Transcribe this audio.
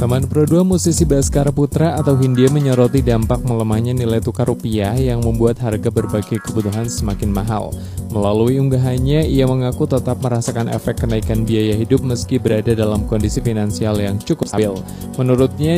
Teman Pro 2 musisi Baskara Putra atau Hindia menyoroti dampak melemahnya nilai tukar rupiah yang membuat harga berbagai kebutuhan semakin mahal. Melalui unggahannya, ia mengaku tetap merasakan efek kenaikan biaya hidup meski berada dalam kondisi finansial yang cukup stabil. Menurutnya,